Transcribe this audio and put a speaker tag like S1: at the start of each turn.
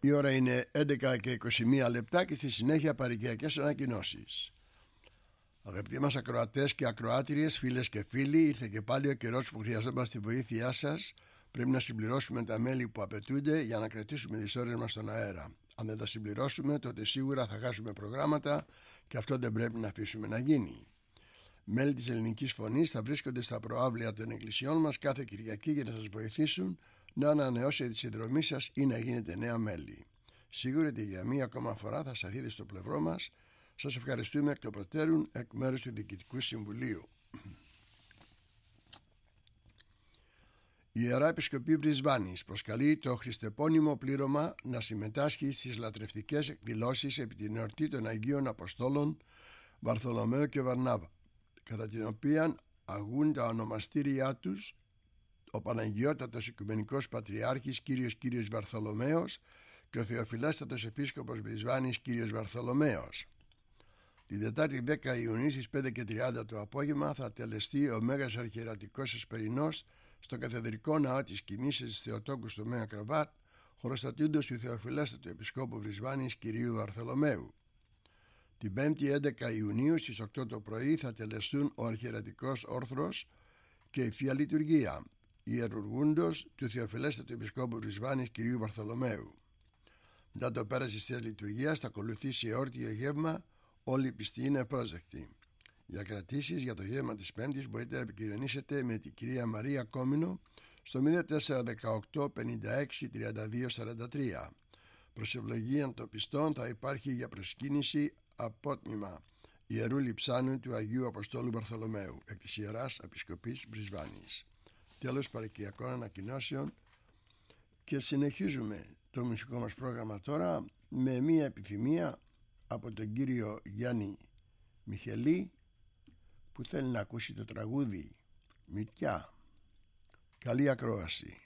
S1: Η ώρα είναι 11 και 21 λεπτά και στη συνέχεια παροικιακές ανακοινώσεις. Αγαπητοί μας ακροατές και ακροάτριες, φίλες και φίλοι, ήρθε και πάλι ο καιρός που χρειαζόμαστε τη βοήθειά σας. Πρέπει να συμπληρώσουμε τα μέλη που απαιτούνται για να κρατήσουμε τις ώρες μας στον αέρα. Αν δεν τα συμπληρώσουμε, τότε σίγουρα θα χάσουμε προγράμματα και αυτό δεν πρέπει να αφήσουμε να γίνει. Μέλη της Ελληνικής Φωνής θα βρίσκονται στα προάβλια των εκκλησιών μας κάθε Κυριακή για να σας βοηθήσουν να ανανεώσετε τη συνδρομή σας ή να γίνετε νέα μέλη. Σίγουρα ότι για μία ακόμα φορά θα σταθείτε στο πλευρό μας. Σας ευχαριστούμε εκ των προτέρων εκ μέρους του Διοικητικού Συμβουλίου. Η Ιερά Επισκοπή Βρισβάνης προσκαλεί το χριστεπώνυμο πλήρωμα να συμμετάσχει στις λατρευτικές εκδηλώσεις επί την εορτή των Αγίων Αποστόλων Βαρθολομαίου και Βαρνάβα, κατά την οποία αγούν τα ονομαστήριά τους ο Παναγιώτατος Οικουμενικός Πατριάρχης Κύριος Βαρθολομαίος και ο Θεοφυλάστατος Επίσκοπος Βρισβάνης Κύριος Βαρθολομαίος. Την Τετάρτη 10 Ιουνίου στις 5:30 το απόγευμα θα τελεστεί ο Μέγας Αρχιερατικός Εσπερινός στο Καθεδρικό Ναό της Κοιμήσης της Θεοτόκου στο Μέγα Κραβάτ, χωροστατήντος του Θεοφυλάστατου Επισκόπου Βρισβάνης Κυρίου Βαρθολομαίου. Την 5η 11 Ιουνίου στις 8 το πρωί θα τελεστούν ο Αρχιερατικός Όρθρος και η Θεία Λειτουργία, ιερουργούντος του Θεοφυλάστατου Επισκόπου Βρισβάνης Κυρίου Βαρθολομαίου. Μετά το πέρας της Θείας Λειτουργίας θα ακολουθήσει όρτιο γεύμα. Όλοι οι πιστοί είναι πρόσδεκτοι. Για κρατήσεις για το γεύμα της Πέμπτης μπορείτε να επικοινωνήσετε με την κυρία Μαρία Κόμινο στο 0418 56 32 43. Προσευλογία των πιστών θα υπάρχει για προσκύνηση απότμημα Ιερού Λειψάνου του Αγίου Αποστόλου Βαρθολομαίου εκ της Ιεράς Επισκοπής Βρισβάνης. Τέλος παροικιακών ανακοινώσεων και συνεχίζουμε το μουσικό μας πρόγραμμα τώρα με μία επιθυμία από τον κύριο Γιάννη Μιχελή που θέλει να ακούσει το τραγούδι Μυτιά. Καλή ακρόαση.